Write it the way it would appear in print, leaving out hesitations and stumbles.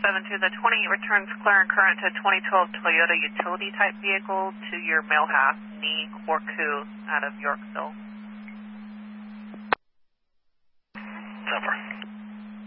72, the 28 returns clear and current to 2012 Toyota utility type vehicle to your mail house, Nee Corku, out of Yorkville.